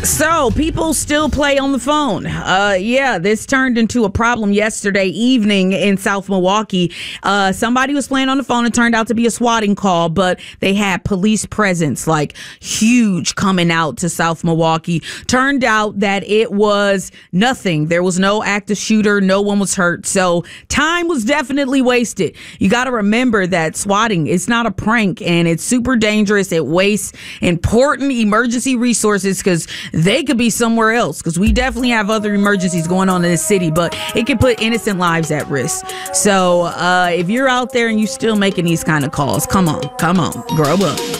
So, people still play on the phone. This turned into a problem yesterday evening in South Milwaukee. Somebody was playing on the phone. It turned out to be a swatting call, but they had police presence, like huge, coming out to South Milwaukee. Turned out that it was nothing. There was no active shooter. No one was hurt. So, time was definitely wasted. You got to remember that swatting is not a prank, and it's super dangerous. It wastes important emergency resources because they could be somewhere else, because we definitely have other emergencies going on in this city, but it can put innocent lives at risk. So if you're out there and you still making these kind of calls, come on, grow up.